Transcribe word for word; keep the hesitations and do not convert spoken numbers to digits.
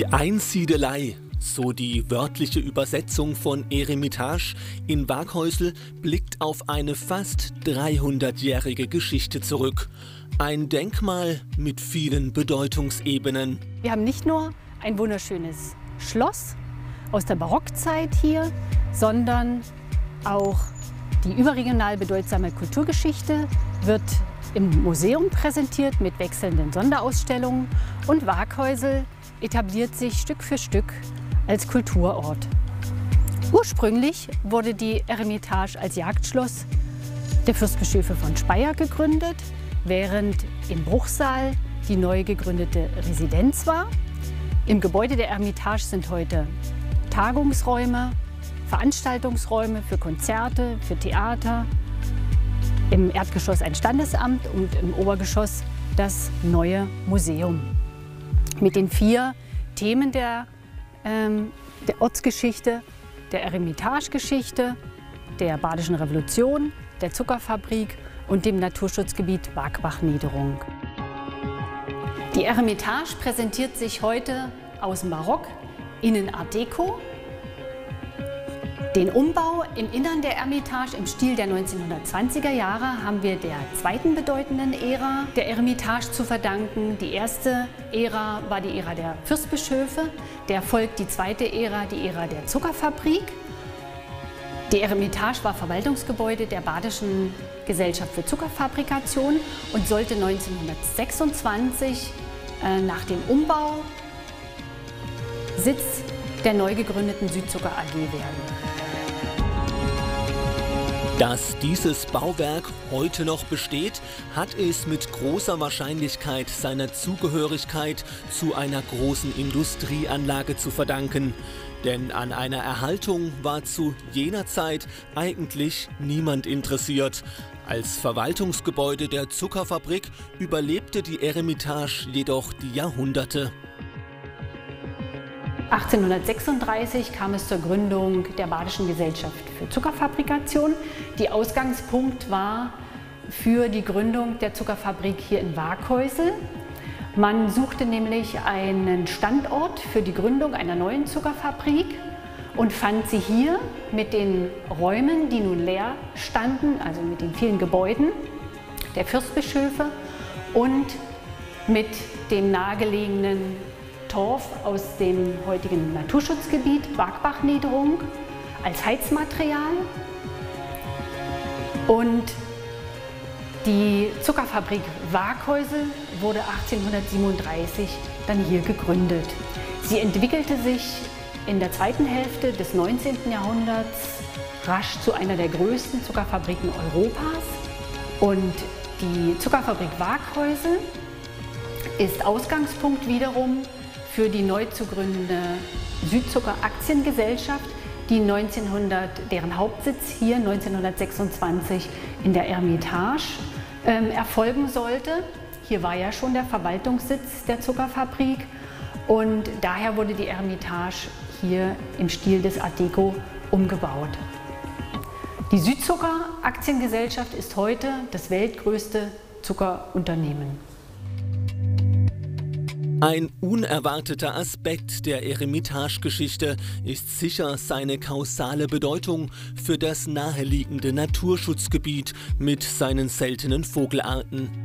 Die Einsiedelei, so die wörtliche Übersetzung von Eremitage in Waaghäusel, blickt auf eine fast dreihundertjährige Geschichte zurück. Ein Denkmal mit vielen Bedeutungsebenen. Wir haben nicht nur ein wunderschönes Schloss aus der Barockzeit hier, sondern auch die überregional bedeutsame Kulturgeschichte wird im Museum präsentiert mit wechselnden Sonderausstellungen, und Waaghäusel etabliert sich Stück für Stück als Kulturort. Ursprünglich wurde die Eremitage als Jagdschloss der Fürstbischöfe von Speyer gegründet, während in Bruchsal die neu gegründete Residenz war. Im Gebäude der Eremitage sind heute Tagungsräume, Veranstaltungsräume für Konzerte, für Theater, im Erdgeschoss ein Standesamt und im Obergeschoss das neue Museum. Mit den vier Themen der, ähm, der Ortsgeschichte, der Eremitage-Geschichte, der Badischen Revolution, der Zuckerfabrik und dem Naturschutzgebiet Waagbach-Niederung. Die Eremitage präsentiert sich heute aus dem Barock, innen Art Deco. Den Umbau im Innern der Eremitage im Stil der neunzehnhundertzwanziger Jahre haben wir der zweiten bedeutenden Ära der Eremitage zu verdanken. Die erste Ära war die Ära der Fürstbischöfe, der folgt die zweite Ära, die Ära der Zuckerfabrik. Die Eremitage war Verwaltungsgebäude der Badischen Gesellschaft für Zuckerfabrikation und sollte neunzehnhundertsechsundzwanzig äh, nach dem Umbau Sitz der neu gegründeten Südzucker A G werden. Dass dieses Bauwerk heute noch besteht, hat es mit großer Wahrscheinlichkeit seiner Zugehörigkeit zu einer großen Industrieanlage zu verdanken. Denn an einer Erhaltung war zu jener Zeit eigentlich niemand interessiert. Als Verwaltungsgebäude der Zuckerfabrik überlebte die Eremitage jedoch die Jahrhunderte. achtzehnhundertsechsunddreißig kam es zur Gründung der Badischen Gesellschaft für Zuckerfabrikation. Die Ausgangspunkt war für die Gründung der Zuckerfabrik hier in Waaghäusel. Man suchte nämlich einen Standort für die Gründung einer neuen Zuckerfabrik und fand sie hier mit den Räumen, die nun leer standen, also mit den vielen Gebäuden der Fürstbischöfe und mit dem nahegelegenen Torf aus dem heutigen Naturschutzgebiet Waagbach-Niederung als Heizmaterial. Und die Zuckerfabrik Waaghäusel wurde achtzehnhundertsiebenunddreißig dann hier gegründet. Sie entwickelte sich in der zweiten Hälfte des neunzehnten Jahrhunderts rasch zu einer der größten Zuckerfabriken Europas. Und die Zuckerfabrik Waaghäusel ist Ausgangspunkt wiederum für die neu zu gründende Südzucker Aktiengesellschaft, die neunzehnhundert, deren Hauptsitz hier neunzehnhundertsechsundzwanzig in der Eremitage ähm, erfolgen sollte. Hier war ja schon der Verwaltungssitz der Zuckerfabrik und daher wurde die Eremitage hier im Stil des Art Deco umgebaut. Die Südzucker Aktiengesellschaft ist heute das weltgrößte Zuckerunternehmen. Ein unerwarteter Aspekt der Eremitage-Geschichte ist sicher seine kausale Bedeutung für das naheliegende Naturschutzgebiet mit seinen seltenen Vogelarten.